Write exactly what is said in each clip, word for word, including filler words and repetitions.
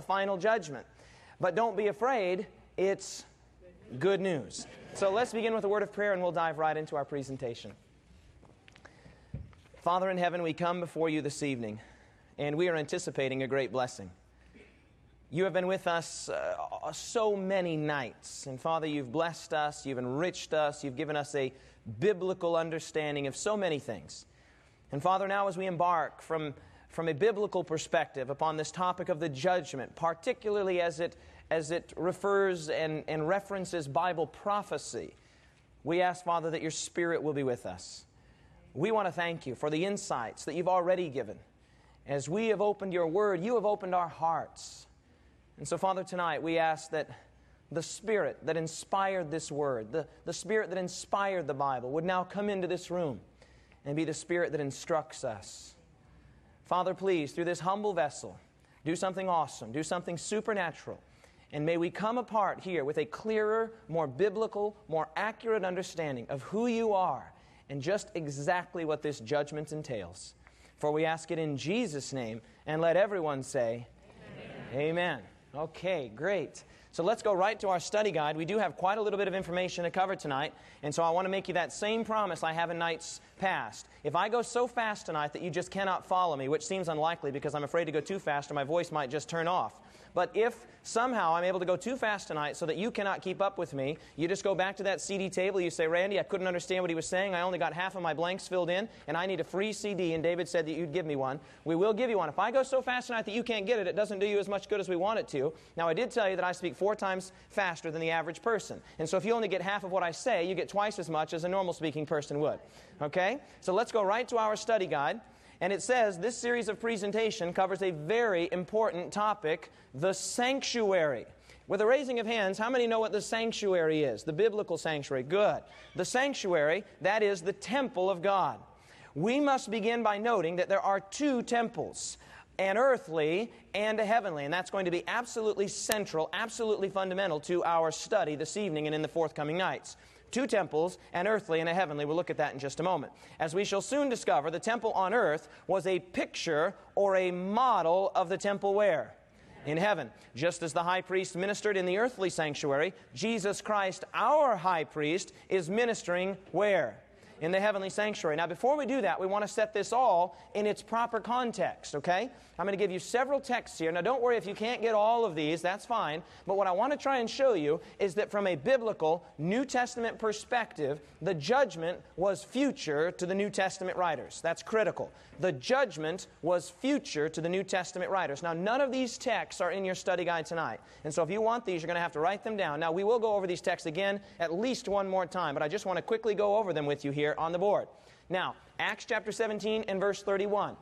final judgment. But don't be afraid, it's good news. So let's begin with a word of prayer and we'll dive right into our presentation. Father in heaven, we come before you this evening and we are anticipating a great blessing. You have been with us uh, so many nights. And Father, you've blessed us, you've enriched us, you've given us a biblical understanding of so many things. And Father, now as we embark from, from a biblical perspective upon this topic of the judgment, particularly as it, as it refers and, and references Bible prophecy, we ask, Father, that your Spirit will be with us. We want to thank you for the insights that you've already given. As we have opened your word, you have opened our hearts. And so, Father, tonight we ask that the Spirit that inspired this Word, the, the Spirit that inspired the Bible, would now come into this room and be the Spirit that instructs us. Father, please, through this humble vessel, do something awesome, do something supernatural, and may we come apart here with a clearer, more biblical, more accurate understanding of who you are and just exactly what this judgment entails. For we ask it in Jesus' name, and let everyone say, Amen. Amen. Okay, great. So let's go right to our study guide. We do have quite a little bit of information to cover tonight, and so I want to make you that same promise I have in nights past. If I go so fast tonight that you just cannot follow me, which seems unlikely because I'm afraid to go too fast or my voice might just turn off. But if somehow I'm able to go too fast tonight so that you cannot keep up with me, you just go back to that C D table, you say, Randy, I couldn't understand what he was saying, I only got half of my blanks filled in, and I need a free C D, and David said that you'd give me one. We will give you one. If I go so fast tonight that you can't get it, it doesn't do you as much good as we want it to. Now, I did tell you that I speak four times faster than the average person. And so if you only get half of what I say, you get twice as much as a normal speaking person would. Okay? So let's go right to our study guide. And it says this series of presentation covers a very important topic, the sanctuary. With a raising of hands, how many know what the sanctuary is? The biblical sanctuary. Good. The sanctuary, that is the temple of God. We must begin by noting that there are two temples, an earthly and a heavenly. And that's going to be absolutely central, absolutely fundamental to our study this evening and in the forthcoming nights. Two temples, an earthly and a heavenly. We'll look at that in just a moment. As we shall soon discover, the temple on earth was a picture or a model of the temple where? In heaven. Just as the high priest ministered in the earthly sanctuary, Jesus Christ, our high priest, is ministering where? In the heavenly sanctuary. Now, before we do that, we want to set this all in its proper context, okay? I'm going to give you several texts here. Now, don't worry if you can't get all of these, that's fine. But what I want to try and show you is that from a biblical New Testament perspective, the judgment was future to the New Testament writers. That's critical. The judgment was future to the New Testament writers. Now, none of these texts are in your study guide tonight. And so if you want these, you're going to have to write them down. Now, we will go over these texts again at least one more time, but I just want to quickly go over them with you here on the board. Now, Acts chapter seventeen and verse thirty-one.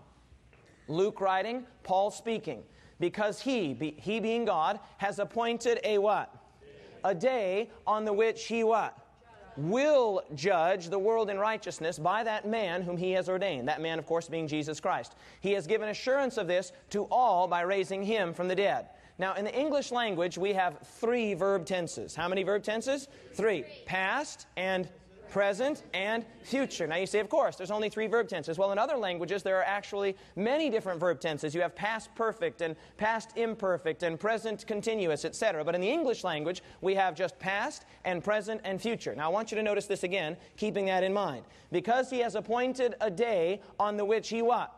Luke writing, Paul speaking. Because he, be, he being God, has appointed a what? A day on the which he what? Will judge the world in righteousness by that man whom he has ordained. That man, of course, being Jesus Christ. He has given assurance of this to all by raising him from the dead. Now, in the English language, we have three verb tenses. How many verb tenses? Three. Past and present and future. Now you say, of course, there's only three verb tenses. Well, in other languages, there are actually many different verb tenses. You have past perfect and past imperfect and present continuous, et cetera. But in the English language, we have just past and present and future. Now I want you to notice this again, keeping that in mind. Because he has appointed a day on the which he what?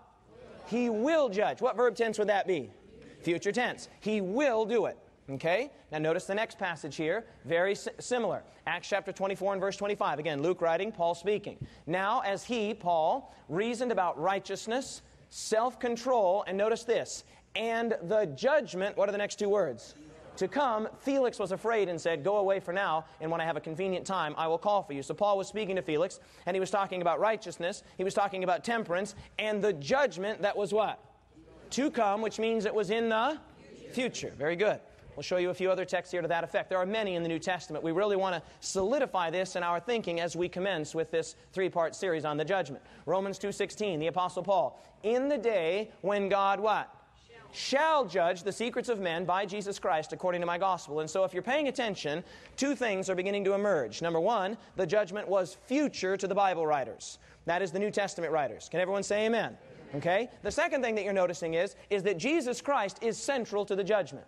He will judge. What verb tense would that be? Future tense. He will do it. Okay? Now notice the next passage here, very similar. Acts chapter twenty-four and verse twenty-five. Again, Luke writing, Paul speaking. Now as he, Paul, reasoned about righteousness, self-control, and notice this, and the judgment, what are the next two words? To come, Felix was afraid and said, go away for now, and when I have a convenient time, I will call for you. So Paul was speaking to Felix, and he was talking about righteousness, he was talking about temperance, and the judgment that was what? To come, which means it was in the future. Very good. We'll show you a few other texts here to that effect. There are many in the New Testament. We really want to solidify this in our thinking as we commence with this three-part series on the judgment. Romans two sixteen, the Apostle Paul. In the day when God what? Shall. Shall judge the secrets of men by Jesus Christ according to my gospel. And so if you're paying attention, two things are beginning to emerge. Number one, the judgment was future to the Bible writers. That is the New Testament writers. Can everyone say amen? Okay? The second thing that you're noticing is, is that Jesus Christ is central to the judgment.